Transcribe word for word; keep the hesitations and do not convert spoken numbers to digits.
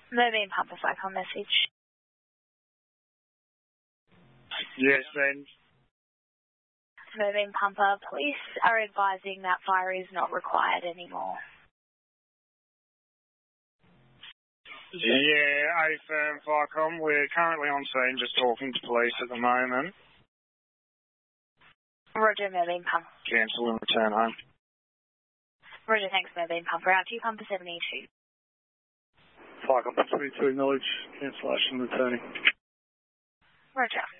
Merbeam Pumper Cyclone message. Yes, then. Merbeam Pumper, police are advising that fire is not required anymore. Yeah, A firm Firecom. We're currently on scene just talking to police at the moment. Roger, Merbeam Pumper. Cancel and return home. Roger, thanks, Merbeam Pumper. Out to you, Pumper seventy-two. Firecom seventy-two, acknowledge cancellation returning. Roger.